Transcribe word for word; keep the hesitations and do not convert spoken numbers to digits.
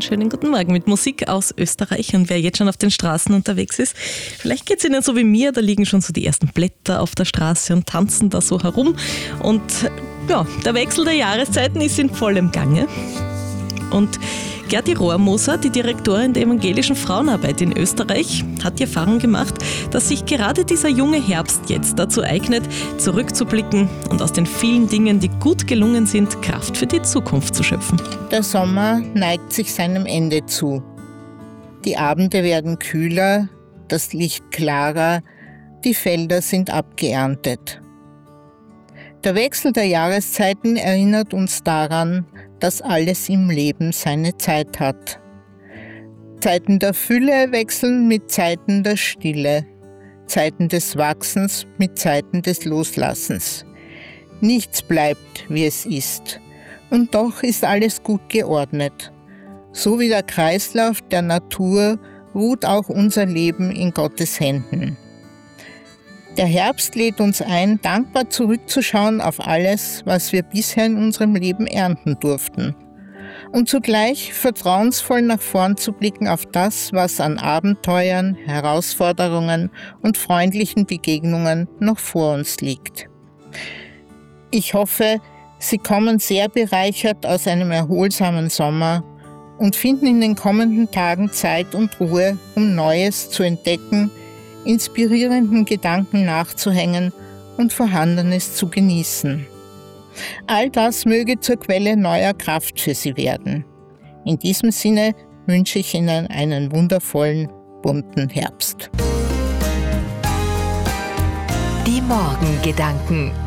einen schönen guten Morgen mit Musik aus Österreich. Und wer jetzt schon auf den Straßen unterwegs ist, vielleicht geht es Ihnen so wie mir, da liegen schon so die ersten Blätter auf der Straße und tanzen da so herum. Und ja, der Wechsel der Jahreszeiten ist in vollem Gange. Und Gerti Rohrmoser, die Direktorin der evangelischen Frauenarbeit in Österreich, hat die Erfahrung gemacht, dass sich gerade dieser junge Herbst jetzt dazu eignet, zurückzublicken und aus den vielen Dingen, die gut gelungen sind, Kraft für die Zukunft zu schöpfen. Der Sommer neigt sich seinem Ende zu. Die Abende werden kühler, das Licht klarer, die Felder sind abgeerntet. Der Wechsel der Jahreszeiten erinnert uns daran, dass alles im Leben seine Zeit hat. Zeiten der Fülle wechseln mit Zeiten der Stille, Zeiten des Wachsens mit Zeiten des Loslassens. Nichts bleibt, wie es ist, und doch ist alles gut geordnet. So wie der Kreislauf der Natur ruht auch unser Leben in Gottes Händen. Der Herbst lädt uns ein, dankbar zurückzuschauen auf alles, was wir bisher in unserem Leben ernten durften. Und zugleich vertrauensvoll nach vorn zu blicken auf das, was an Abenteuern, Herausforderungen und freundlichen Begegnungen noch vor uns liegt. Ich hoffe, Sie kommen sehr bereichert aus einem erholsamen Sommer und finden in den kommenden Tagen Zeit und Ruhe, um Neues zu entdecken, inspirierenden Gedanken nachzuhängen und Vorhandenes zu genießen. All das möge zur Quelle neuer Kraft für Sie werden. In diesem Sinne wünsche ich Ihnen einen wundervollen, bunten Herbst. Die Morgengedanken.